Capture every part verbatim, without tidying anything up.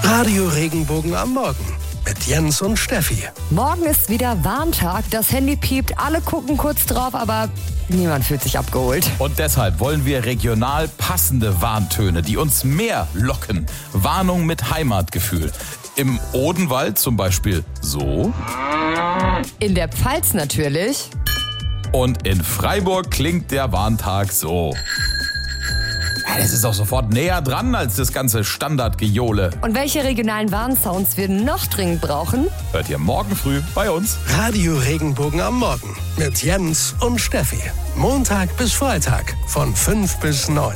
Radio Regenbogen am Morgen mit Jens und Steffi. Morgen ist wieder Warntag. Das Handy piept, alle gucken kurz drauf, aber niemand fühlt sich abgeholt. Und deshalb wollen wir regional passende Warntöne, die uns mehr locken. Warnung mit Heimatgefühl. Im Odenwald zum Beispiel so. In der Pfalz natürlich. Und in Freiburg klingt der Warntag so. Ja, das ist auch sofort näher dran als das ganze Standardgejohle. Und welche regionalen Warnsounds wir noch dringend brauchen? Hört ihr morgen früh bei uns. Radio Regenbogen am Morgen mit Jens und Steffi. Montag bis Freitag von fünf bis neun.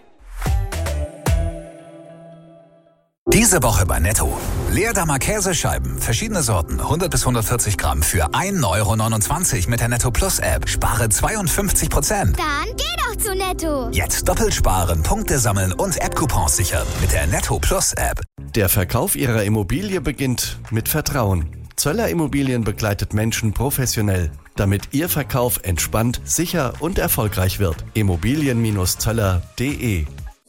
Diese Woche bei Netto. Leerdammer Käsescheiben, verschiedene Sorten, hundert bis hundertvierzig Gramm für ein Euro neunundzwanzig mit der Netto Plus App. Spare zweiundfünfzig Prozent. Dann geh doch zu Netto. Jetzt doppelt sparen, Punkte sammeln und App-Coupons sichern mit der Netto Plus App. Der Verkauf Ihrer Immobilie beginnt mit Vertrauen. Zöller Immobilien begleitet Menschen professionell, damit Ihr Verkauf entspannt, sicher und erfolgreich wird. Immobilien Zöller punkt de.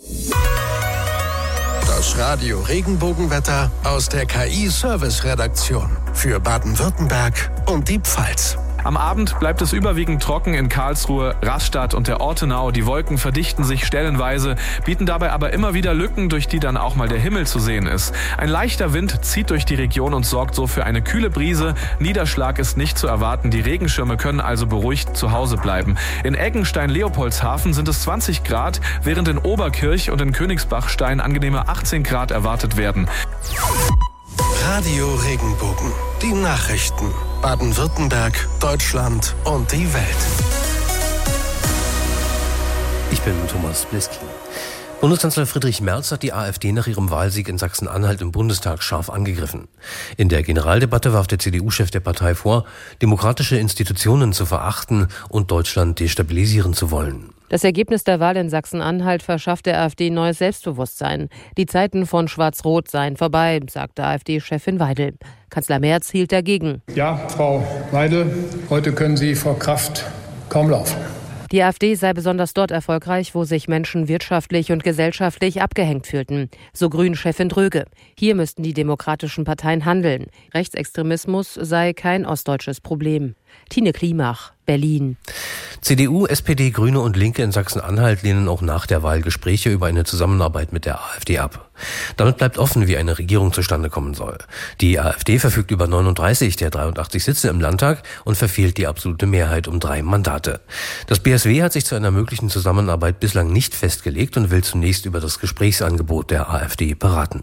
Das Radio Regenbogenwetter aus der K I-Service-Redaktion für Baden-Württemberg und die Pfalz. Am Abend bleibt es überwiegend trocken in Karlsruhe, Rastatt und der Ortenau. Die Wolken verdichten sich stellenweise, bieten dabei aber immer wieder Lücken, durch die dann auch mal der Himmel zu sehen ist. Ein leichter Wind zieht durch die Region und sorgt so für eine kühle Brise. Niederschlag ist nicht zu erwarten. Die Regenschirme können also beruhigt zu Hause bleiben. In Eggenstein-Leopoldshafen sind es zwanzig Grad, während in Oberkirch und in Königsbachstein angenehme achtzehn Grad erwartet werden. Radio Regenbogen. Die Nachrichten. Baden-Württemberg, Deutschland und die Welt. Ich bin Thomas Bliski. Bundeskanzler Friedrich Merz hat die AfD nach ihrem Wahlsieg in Sachsen-Anhalt im Bundestag scharf angegriffen. In der Generaldebatte warf der C D U-Chef der Partei vor, demokratische Institutionen zu verachten und Deutschland destabilisieren zu wollen. Das Ergebnis der Wahl in Sachsen-Anhalt verschafft der AfD neues Selbstbewusstsein. Die Zeiten von Schwarz-Rot seien vorbei, sagte AfD-Chefin Weidel. Kanzler Merz hielt dagegen. Ja, Frau Weidel, heute können Sie vor Kraft kaum laufen. Die AfD sei besonders dort erfolgreich, wo sich Menschen wirtschaftlich und gesellschaftlich abgehängt fühlten. So Grünen-Chefin Dröge. Hier müssten die demokratischen Parteien handeln. Rechtsextremismus sei kein ostdeutsches Problem. Tine Klimach, Berlin. C D U, S P D, Grüne und Linke in Sachsen-Anhalt lehnen auch nach der Wahl Gespräche über eine Zusammenarbeit mit der AfD ab. Damit bleibt offen, wie eine Regierung zustande kommen soll. Die AfD verfügt über neununddreißig der dreiundachtzig Sitze im Landtag und verfehlt die absolute Mehrheit um drei Mandate. Das B S W hat sich zu einer möglichen Zusammenarbeit bislang nicht festgelegt und will zunächst über das Gesprächsangebot der AfD beraten.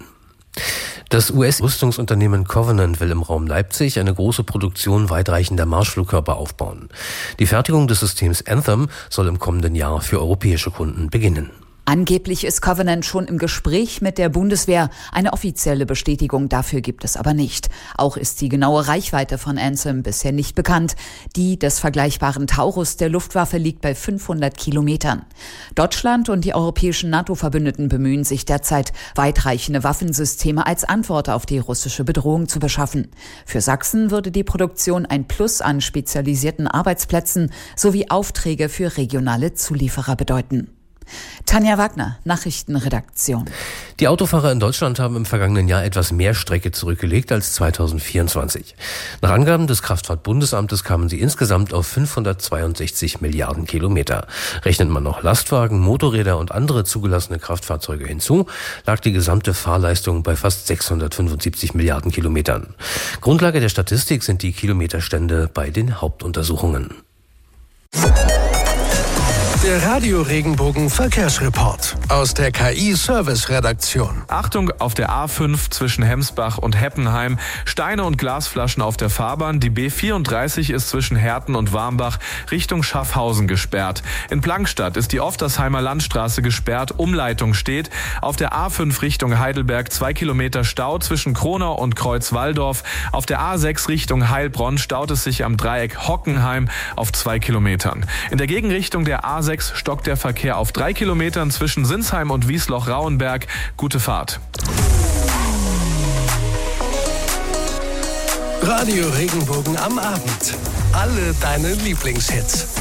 Das U S-Rüstungsunternehmen Covenant will im Raum Leipzig eine große Produktion weitreichender Marschflugkörper aufbauen. Die Fertigung des Systems Anthem soll im kommenden Jahr für europäische Kunden beginnen. Angeblich ist Covenant schon im Gespräch mit der Bundeswehr. Eine offizielle Bestätigung dafür gibt es aber nicht. Auch ist die genaue Reichweite von Anthem bisher nicht bekannt. Die des vergleichbaren Taurus der Luftwaffe liegt bei fünfhundert Kilometern. Deutschland und die europäischen NATO-Verbündeten bemühen sich derzeit, weitreichende Waffensysteme als Antwort auf die russische Bedrohung zu beschaffen. Für Sachsen würde die Produktion ein Plus an spezialisierten Arbeitsplätzen sowie Aufträge für regionale Zulieferer bedeuten. Tanja Wagner, Nachrichtenredaktion. Die Autofahrer in Deutschland haben im vergangenen Jahr etwas mehr Strecke zurückgelegt als zweitausendvierundzwanzig. Nach Angaben des Kraftfahrtbundesamtes kamen sie insgesamt auf fünfhundertzweiundsechzig Milliarden Kilometer. Rechnet man noch Lastwagen, Motorräder und andere zugelassene Kraftfahrzeuge hinzu, lag die gesamte Fahrleistung bei fast sechshundertfünfundsiebzig Milliarden Kilometern. Grundlage der Statistik sind die Kilometerstände bei den Hauptuntersuchungen. Der Radio Regenbogen Verkehrsreport aus der K I-Service-Redaktion. Achtung, auf der A fünf zwischen Hemsbach und Heppenheim. Steine und Glasflaschen auf der Fahrbahn. Die B vierunddreißig ist zwischen Herten und Warmbach Richtung Schaffhausen gesperrt. In Plankstadt ist die Oftersheimer Landstraße gesperrt. Umleitung steht. Auf der A fünf Richtung Heidelberg zwei Kilometer Stau zwischen Kronau und Kreuzwaldorf. Auf der A sechs Richtung Heilbronn staut es sich am Dreieck Hockenheim auf zwei Kilometern. In der Gegenrichtung der A sechs stockt der Verkehr auf drei Kilometern zwischen Sinsheim und Wiesloch-Rauenberg. Gute Fahrt. Radio Regenbogen am Abend. Alle deine Lieblingshits.